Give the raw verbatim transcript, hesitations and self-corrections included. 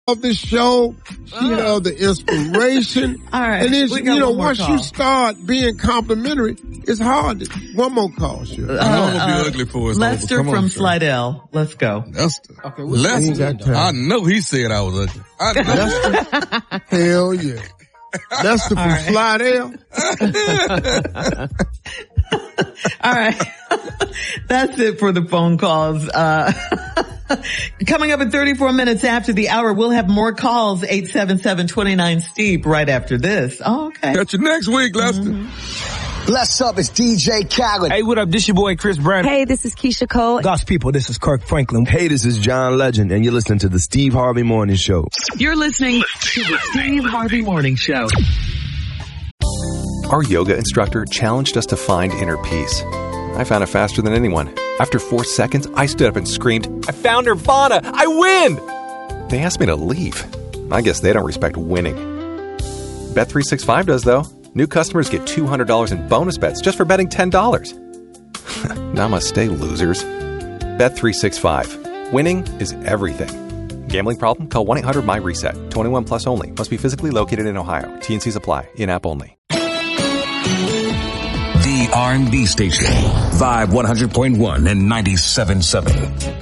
of the show. She Oh. loved the inspiration. All right. And then, We she, got you know, one more once call. you start being complimentary, it's hard. To, one more call, sure. Uh, I'm gonna be uh, ugly for us. Lester Come on, from sir. Slidell. Let's go. Lester. Okay, Lester. I know he said I was ugly. I know. Lester? Hell yeah. Lester from right. Slidell? All right. That's it for the phone calls. Uh, coming up in thirty-four minutes after the hour, we'll have more calls. eight seven seven, two nine, Steve right after this. Oh, okay. Catch you next week, Lester. Mm-hmm. Bless up, it's D J Khaled. Hey, what up? This your boy Chris Brown. Hey, this is Keisha Cole. God's people, this is Kirk Franklin. Hey, this is John Legend, and you're listening to the Steve Harvey Morning Show. You're listening to the Steve Harvey Morning Show. Our yoga instructor challenged us to find inner peace. I found it faster than anyone. After four seconds, I stood up and screamed, I found Nirvana! I win! They asked me to leave. I guess they don't respect winning. Bet three sixty-five does, though. New customers get two hundred dollars in bonus bets just for betting ten dollars. Namaste, losers. Bet three sixty-five. Winning is everything. Gambling problem? Call one eight hundred my reset. twenty-one plus only. Must be physically located in Ohio. T and Cs apply. In-app only. The R and B station. Vibe one hundred point one and ninety-seven point seven.